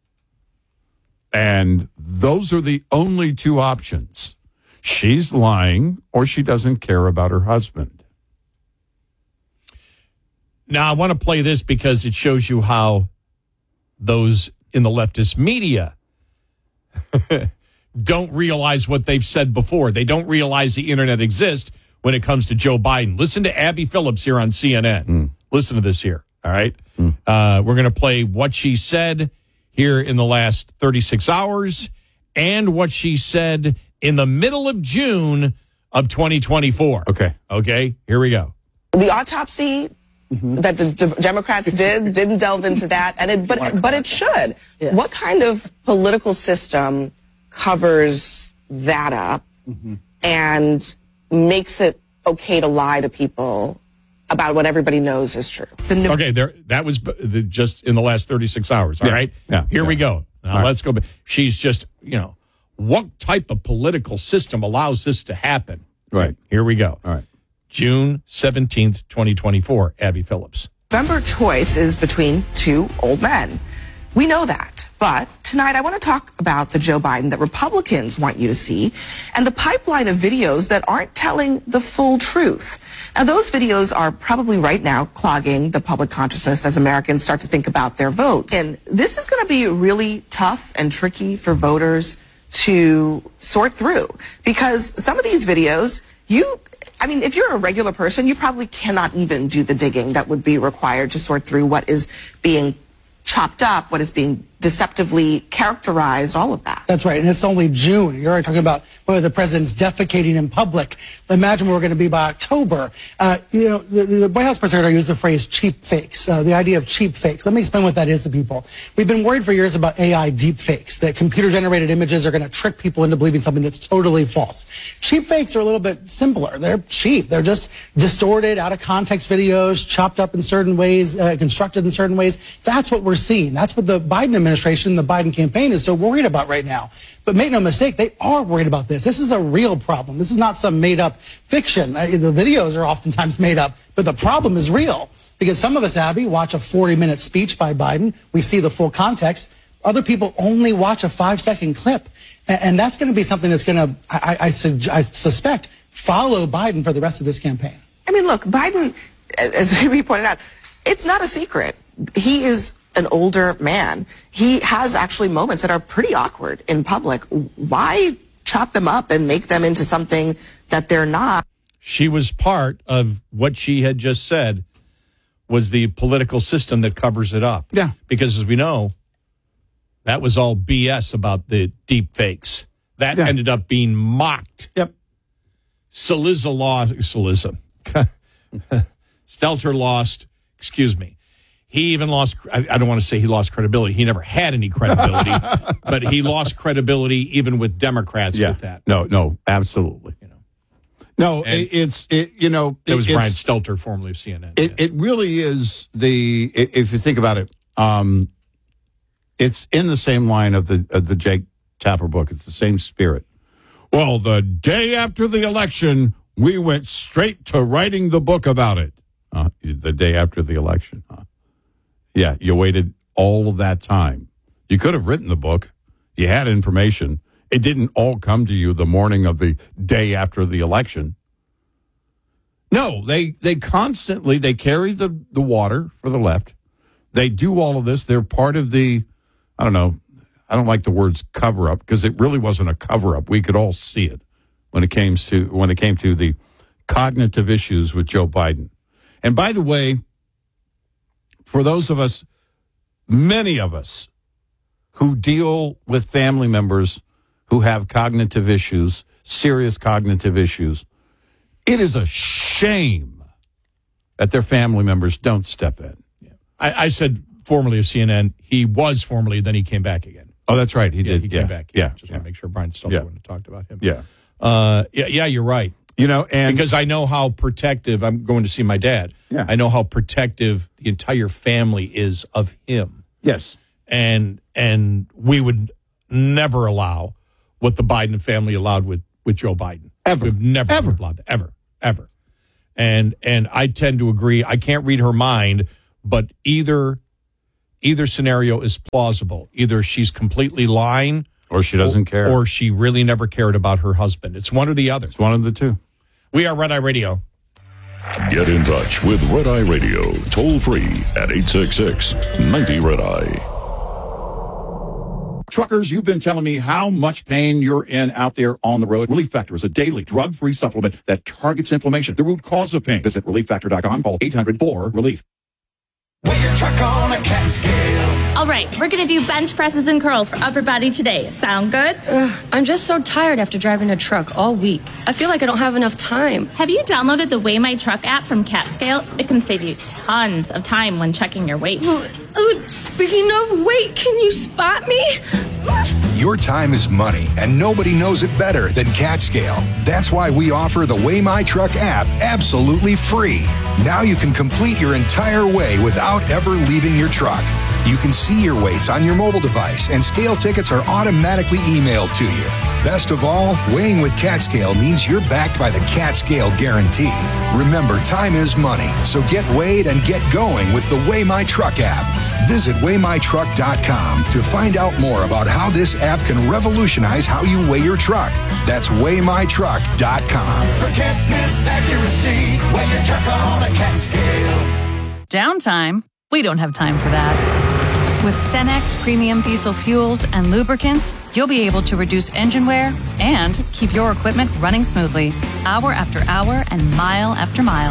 Speaker 7: And those are the only two options. She's lying or she doesn't care about her husband.
Speaker 6: Now, I want to play this because it shows you how those in the leftist media don't realize what they've said before. They don't realize the internet exists when it comes to Joe Biden. Listen to Abby Phillips here on C N N. Mm. Listen to this here, all right? Mm. Uh, we're going to play what she said here in the last thirty-six hours and what she said in the middle of June of twenty twenty-four.
Speaker 7: Okay.
Speaker 6: Okay, here we go.
Speaker 1: The autopsy mm-hmm. that the D- Democrats did didn't delve into that, and it, but but it should. Yeah. What kind of political system covers that up mm-hmm. and makes it okay to lie to people about what everybody knows is true? The new-
Speaker 6: okay, there. That was b- the, just in the last thirty-six hours. All
Speaker 7: yeah.
Speaker 6: right.
Speaker 7: Yeah.
Speaker 6: Here
Speaker 7: yeah.
Speaker 6: we go. Now
Speaker 7: all
Speaker 6: let's right. go. She's just, you know, what type of political system allows this to happen?
Speaker 7: Right.
Speaker 6: Here we go.
Speaker 7: All right.
Speaker 6: June seventeenth, twenty twenty-four. Abby Phillips.
Speaker 1: November choice is between two old men. We know that. But tonight I want to talk about the Joe Biden that Republicans want you to see and the pipeline of videos that aren't telling the full truth. Now, those videos are probably right now clogging the public consciousness as Americans start to think about their votes. And this is going to be really tough and tricky for voters to sort through because some of these videos, you, I mean, if you're a regular person, you probably cannot even do the digging that would be required to sort through what is being chopped up, what is being deceptively characterized, all of that.
Speaker 2: That's right, and it's only June. You're already talking about whether the president's defecating in public. Imagine where we're going to be by October. Uh, you know, the, the White House press secretary used the phrase cheap fakes, uh, the idea of cheap fakes. Let me explain what that is to people. We've been worried for years about A I deep fakes, that computer-generated images are going to trick people into believing something that's totally false. Cheap fakes are a little bit simpler. They're cheap. They're just distorted, out-of-context videos, chopped up in certain ways, uh, constructed in certain ways. That's what we're seeing. That's what the Biden administration, the Biden campaign is so worried about right now. But make no mistake, they are worried about this. This is a real problem. This is not some made-up fiction. Uh, the videos are oftentimes made up, but the problem is real. Because some of us, Abby, watch a forty-minute speech by Biden. We see the full context. Other people only watch a five-second clip. And, and that's going to be something that's going to, I, I, I, I suspect, follow Biden for the rest of this campaign.
Speaker 1: I mean, look, Biden, as we pointed out, it's not a secret. He is an older man. He has actually moments that are pretty awkward in public. Why chop them up and make them into something that they're not?
Speaker 6: She was part of what she had just said was the political system that covers it up.
Speaker 7: Yeah.
Speaker 6: Because as we know, that was all B S about the deep fakes. That yeah. ended up being mocked.
Speaker 7: Yep.
Speaker 6: Cillizza lost. Cillizza. Stelter lost. Excuse me. He even lost, I, I don't want to say he lost credibility. He never had any credibility, but he lost credibility even with Democrats
Speaker 7: yeah.
Speaker 6: with that.
Speaker 7: No, no, absolutely. You know, no, it, it's, it, you know.
Speaker 6: It was
Speaker 7: it's,
Speaker 6: Brian Stelter, formerly of C N N.
Speaker 7: It,
Speaker 6: yeah.
Speaker 7: it really is the, if you think about it, um, it's in the same line of the, of the Jake Tapper book. It's the same spirit. Well, the day after the election, we went straight to writing the book about it. Uh, the day after the election, huh? Yeah, you waited all of that time. You could have written the book. You had information. It didn't all come to you the morning of the day after the election. No, they they constantly, they carry the, the water for the left. They do all of this. They're part of the, I don't know, I don't like the words cover up because it really wasn't a cover up. We could all see it when it came to when it came to the cognitive issues with Joe Biden. And by the way, for those of us, many of us who deal with family members who have cognitive issues, serious cognitive issues, it is a shame that their family members don't step in.
Speaker 6: Yeah. I, I said formerly of C N N, he was formerly, then he came back again.
Speaker 7: Oh, that's right. He
Speaker 6: yeah,
Speaker 7: did.
Speaker 6: He
Speaker 7: yeah.
Speaker 6: came back.
Speaker 7: Yeah.
Speaker 6: Just want to make sure Brian still
Speaker 7: Yeah.
Speaker 6: when to talked about him.
Speaker 7: Yeah.
Speaker 6: Uh, yeah. Yeah. You're right.
Speaker 7: You know, and
Speaker 6: because I know how protective I'm going to see my dad.
Speaker 7: Yeah.
Speaker 6: I know how protective the entire family is of him.
Speaker 7: Yes.
Speaker 6: And and we would never allow what the Biden family allowed with, with Joe Biden.
Speaker 7: Ever.
Speaker 6: We've never
Speaker 7: Ever.
Speaker 6: allowed that. Ever. Ever. And and I tend to agree. I can't read her mind, but either either scenario is plausible. Either she's completely lying
Speaker 7: or she doesn't
Speaker 6: or,
Speaker 7: care.
Speaker 6: or she really never cared about her husband. It's one or the other.
Speaker 7: It's one of the two.
Speaker 6: We are Red Eye Radio.
Speaker 5: Get in touch with Red Eye Radio, toll free at eight six six, ninety Red Eye.
Speaker 7: Truckers, you've been telling me how much pain you're in out there on the road. Relief Factor is a daily drug-free supplement that targets inflammation, the root cause of pain. Visit relief factor dot com, call eight hundred four relief.
Speaker 13: Weigh your truck on a cat scale.
Speaker 3: All right, we're going to do bench presses and curls for upper body today. Sound good?
Speaker 8: Ugh, I'm just so tired after driving a truck all week. I feel like I don't have enough time.
Speaker 3: Have you downloaded the Weigh My Truck app from CatScale? It can save you tons of time when checking your weight.
Speaker 8: Uh, speaking of weight, can you spot me?
Speaker 9: Your time is money, and nobody knows it better than CatScale. That's why we offer the Weigh My Truck app absolutely free. Now you can complete your entire weigh without ever leaving your truck. You can see your weights on your mobile device, and scale tickets are automatically emailed to you. Best of all, weighing with CatScale means you're backed by the CatScale guarantee. Remember, time is money, so get weighed and get going with the Weigh My Truck app. Visit weigh my truck dot com to find out more about how this app can revolutionize how you weigh your truck. That's weigh my truck dot com.
Speaker 13: Forget miss accuracy. Weigh your truck on a cat scale.
Speaker 24: Downtime? We don't have time for that. With Cenex Premium Diesel Fuels and Lubricants, you'll be able to reduce engine wear and keep your equipment running smoothly, hour after hour and mile after mile.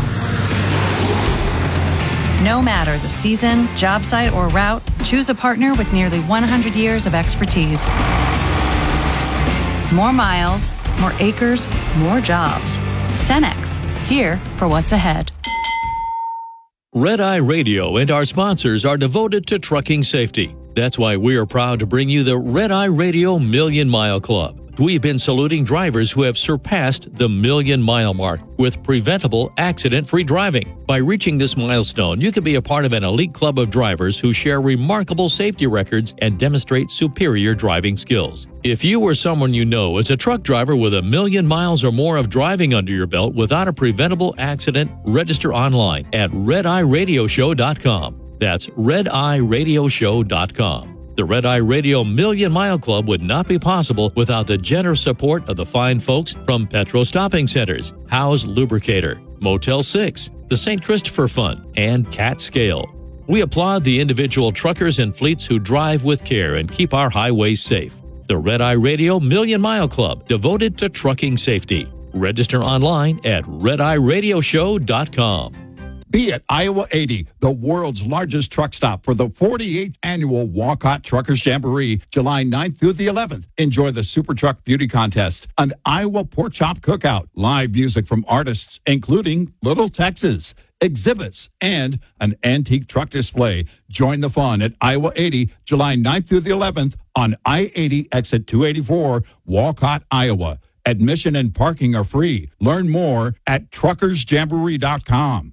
Speaker 24: No matter the season, job site, or route, choose a partner with nearly one hundred years of expertise. More miles, more acres, more jobs. Cenex, here for what's ahead.
Speaker 25: Red Eye Radio and our sponsors are devoted to trucking safety. That's why we are proud to bring you the Red Eye Radio Million Mile Club. We've been saluting drivers who have surpassed the million mile mark with preventable, accident-free driving. By reaching this milestone, you can be a part of an elite club of drivers who share remarkable safety records and demonstrate superior driving skills. If you or someone you know is a truck driver with a million miles or more of driving under your belt without a preventable accident, register online at red eye radio show dot com. That's red eye radio show dot com. The Red Eye Radio Million Mile Club would not be possible without the generous support of the fine folks from Petro Stopping Centers, Howe's Lubricator, Motel six, the Saint Christopher Fund, and CatScale. We applaud the individual truckers and fleets who drive with care and keep our highways safe. The Red Eye Radio Million Mile Club, devoted to trucking safety. Register online at red eye radio show dot com.
Speaker 7: Be at Iowa eighty, the world's largest truck stop for the forty-eighth annual Walcott Truckers Jamboree, July ninth through the eleventh. Enjoy the Super Truck Beauty Contest, an Iowa Pork Chop Cookout, live music from artists including Little Texas, exhibits, and an antique truck display. Join the fun at Iowa eighty, July ninth through the eleventh on I eighty exit two eighty-four, Walcott, Iowa. Admission and parking are free. Learn more at truckers jamboree dot com.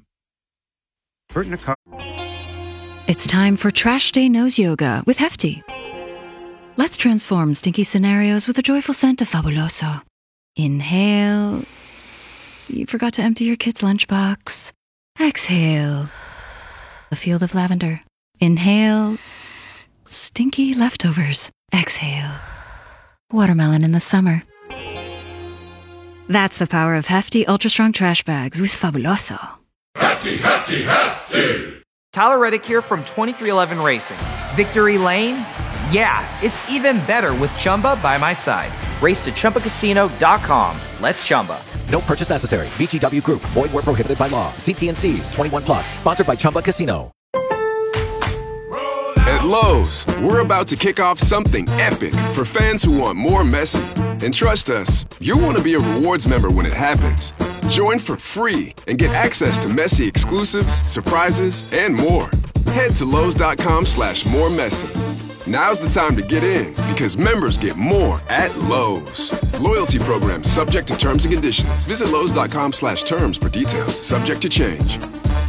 Speaker 26: It's time for Trash Day Nose Yoga with Hefty. Let's transform stinky scenarios with a joyful scent of Fabuloso. Inhale. You forgot to empty your kid's lunchbox. Exhale. A field of lavender. Inhale. Stinky leftovers. Exhale. Watermelon in the summer. That's the power of Hefty Ultra Strong Trash Bags with Fabuloso.
Speaker 27: Hefty, hefty, hefty!
Speaker 28: Tyler Reddick here from twenty-three eleven Racing. Victory Lane? Yeah, it's even better with Chumba by my side. Race to Chumba Casino dot com. Let's Chumba.
Speaker 29: No purchase necessary. V G W Group. Void where prohibited by law. See T and C's. twenty-one plus. Sponsored by Chumba Casino.
Speaker 30: At Lowe's, we're about to kick off something epic for fans who want more Messi. And trust us, you'll want to be a rewards member when it happens. Join for free and get access to Messi exclusives, surprises, and more. Head to Lowe's dot com slash more Messi. Now's the time to get in because members get more at Lowe's. Loyalty program subject to terms and conditions. Visit Lowe's dot com slash terms for details. Subject to change.